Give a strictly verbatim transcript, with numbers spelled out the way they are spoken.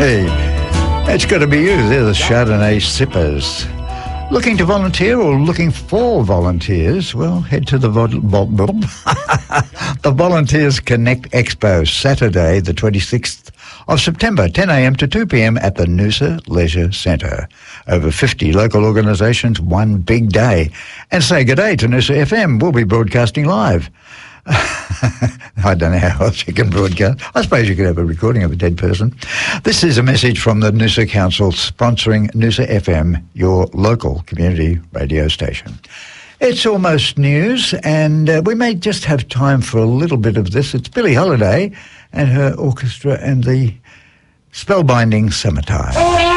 Hey, it's got to be you. They're the Chardonnay sippers. Looking to volunteer or looking for volunteers? Well, head to the vo- vo- vo- the Volunteers Connect Expo, Saturday, the twenty-sixth of September, ten a.m. to two p.m. at the Noosa Leisure Centre. Over fifty local organisations, one big day. And say good day to Noosa F M. We'll be broadcasting live. I don't know how else you can broadcast. I suppose you could have a recording of a dead person. This is a message from the Noosa Council sponsoring Noosa F M, your local community radio station. It's almost news, and uh, we may just have time for a little bit of this. It's Billie Holiday and her orchestra and the spellbinding Summertime.